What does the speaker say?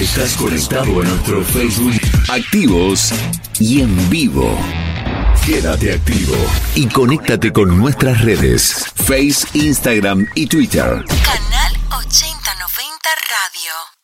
Estás conectado a nuestro Facebook, activos y en vivo. Quédate activo y conéctate con nuestras redes, Face, Instagram y Twitter. Canal 8090 Radio.